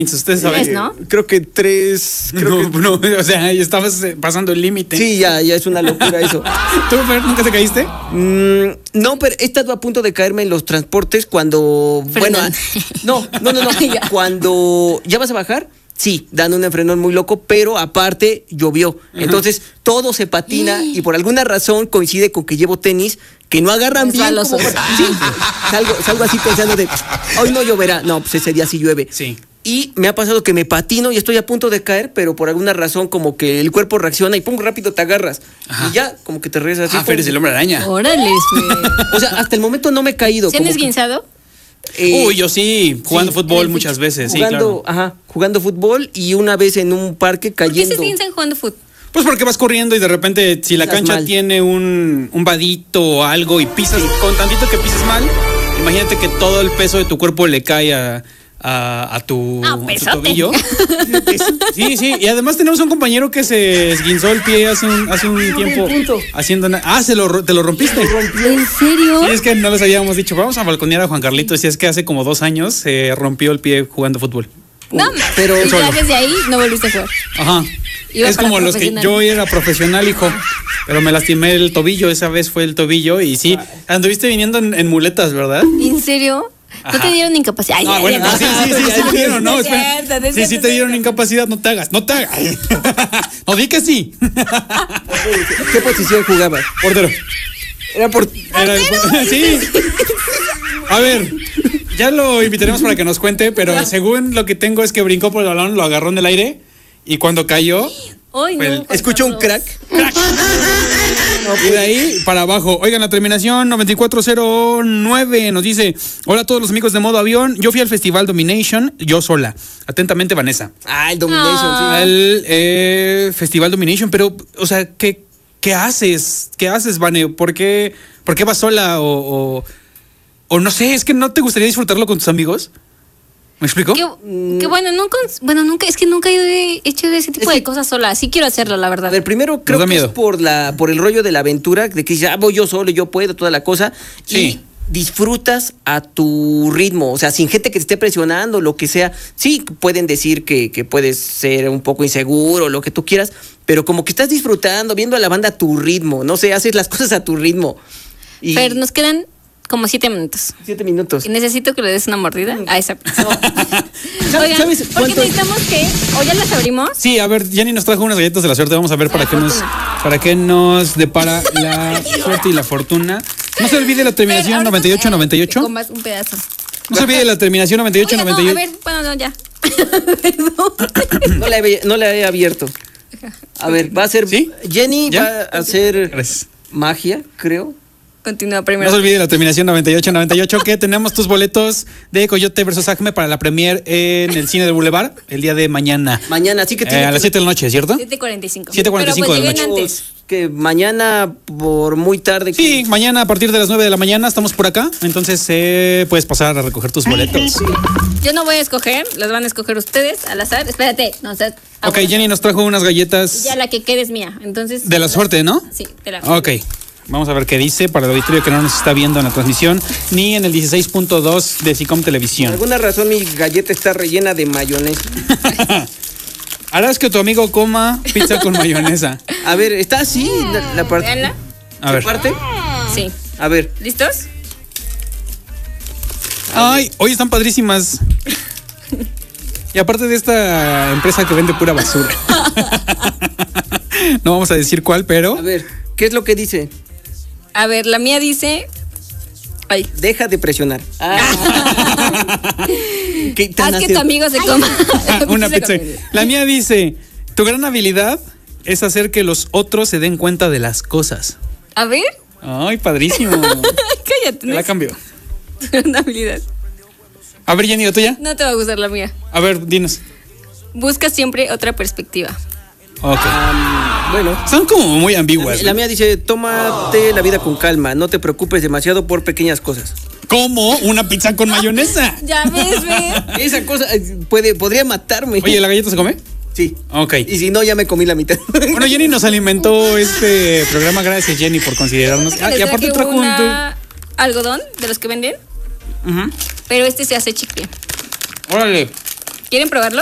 Ustedes saben. ¿no? Creo que 3. No, o sea, ya estabas pasando el límite. Sí, ya es una locura eso. ¿Tú, Fer, nunca te caíste? No, pero he estado a punto de caerme en los transportes cuando. Frenón. No. Cuando ya vas a bajar, sí, dan un enfrenón muy loco, pero aparte llovió. Entonces todo se patina y por alguna razón coincide con que llevo tenis que no agarran bien. Resbalosos. Sí, salgo así pensando de, hoy no lloverá. No, pues ese día sí llueve. Sí. Y me ha pasado que me patino y estoy a punto de caer, pero por alguna razón como que el cuerpo reacciona y pum, rápido te agarras. Ajá. Y ya, como que te regresas así. Fer es el hombre araña. Órale, O sea, hasta el momento no me he caído. ¿Se han como que, esguinzado? Uy, yo sí, jugando fútbol en el muchas veces, jugando, sí, claro. Jugando fútbol y una vez en un parque ¿Por qué se cayendo. esguinzan jugando fútbol? Pues porque vas corriendo y de repente, si la Pisas cancha mal. tiene un vadito o algo y pisas, con tantito que pises mal, imagínate que todo el peso de tu cuerpo le cae a tu pesote. tobillo. Sí, y además tenemos un compañero que se esguinzó el pie hace un tiempo haciendo te lo rompiste. ¿En serio? Sí, es que no les habíamos dicho, vamos a balconear a Juan Carlitos, y es que hace como 2 años se rompió el pie jugando fútbol. No, Pero y solo. ya desde ahí no volviste a jugar. Ajá. Iba Es para como los que profesional. yo era profesional, hijo, pero me lastimé el tobillo, esa vez fue el tobillo y sí, anduviste viniendo en muletas, ¿verdad? ¿En serio? ¿No Ajá. te dieron incapacidad? Ay, No, ay, bueno, ay, sí ay, te dieron, no, es espera. cierto, no es Sí, cierto, te dieron no es incapacidad, no te hagas. No, di que sí. ¿Qué posición jugabas? Portero. Era por. Sí. A ver, ya lo invitaremos para que nos cuente, pero según lo que tengo es que brincó por el balón, lo agarró en el aire y cuando cayó, Ay, no, Juan Escuchó un Carlos. crack. y de ahí para abajo. Oigan, la terminación 9409 nos dice: hola a todos los amigos de Modo Avión. Yo fui al Festival Domination, yo sola. Atentamente, Vanessa. El Domination, sí. Al Festival Domination, pero, o sea, ¿qué haces? ¿Qué haces, Vane? ¿Por qué vas sola? O no sé, es que no te gustaría disfrutarlo con tus amigos. ¿Me explico? Que nunca, es que nunca he hecho ese tipo de cosas sola. Sí quiero hacerlo, la A verdad. ver, primero creo da que miedo. es por el rollo de la aventura, de que dices, voy yo solo, yo puedo, toda la cosa. Sí. Y disfrutas a tu ritmo, o sea, sin gente que te esté presionando, lo que sea. Sí, pueden decir que puedes ser un poco inseguro, lo que tú quieras, pero como que estás disfrutando, viendo a la banda a tu ritmo, no sé, haces las cosas a tu ritmo. Y Fer, nos quedan como 7 minutos. 7 minutos. Y necesito que le des una mordida a esa. Oigan, ¿Sabes porque cuánto? necesitamos que, o ya las abrimos. Sí, a ver, Jenny nos trajo unas galletas de la suerte. Vamos a ver para qué nos depara la suerte y la fortuna. No se olvide la terminación Fer, ahorita 9898. comas un pedazo. No se olvide la terminación Oiga, no, a 9898. ver, bueno, no, ya. Perdón. No la he abierto. A ver, va a ser. ¿Sí? Jenny ¿Ya? va a hacer Gracias. magia, creo. Continúa No primero. se olvide la terminación 9898 que tenemos tus boletos de Coyote versus Acme para la premier en el Cine del Boulevard el día de mañana. Mañana, así que tiene A las 7 de la noche, ¿cierto? 7:45. 7:45 Pero pues de la lleguen noche. antes. que mañana por muy tarde. Sí, mañana a partir de las 9 de la mañana estamos por acá. Entonces puedes pasar a recoger tus boletos. Yo no voy a escoger, las van a escoger ustedes al azar. Espérate, no, o sea, Ok, Jenny nos trajo unas galletas ya la que quede es mía. Entonces. de la suerte, ¿no? Sí, de la Ok. Vamos a ver qué dice para el auditorio que no nos está viendo en la transmisión ni en el 16.2 de Sicom Por Televisión. alguna razón mi galleta está rellena de mayonesa. Harás que tu amigo coma pizza con mayonesa. A ver, está así la parte. Veanla. A ver. ¿Parte? Sí. A ver. ¿Listos? Ay, hoy están padrísimas. Y aparte de esta empresa que vende pura basura. No vamos a decir cuál, pero... A ver, ¿qué es lo que dice? A ver, la mía dice. Ay. Deja de presionar. ¿Qué tan Haz que hace- tu amigo se coma. Una pizza. La mía dice, tu gran habilidad es hacer que los otros se den cuenta de las cosas. A ver. Ay, padrísimo. Cállate. Te la cambio. Una habilidad. A ver, Jenny, ¿la tuya? No te va a gustar la mía. A ver, dinos. Busca siempre otra perspectiva. Ok. Bueno. Son como muy ambiguas. La mía dice, tómate la vida con calma, no te preocupes demasiado por pequeñas cosas. ¿Cómo? Una pizza con mayonesa. Ya ves, ve. Esa cosa podría matarme. Oye, ¿la galleta se come? Sí. Ok. Y si no, ya me comí la mitad. Bueno, Jenny nos alimentó este programa. Gracias, Jenny, por considerarnos. Les Y aparte traje trajo una algodón de los que venden, Ujú. pero este se hace chicle. Órale. ¿Quieren probarlo?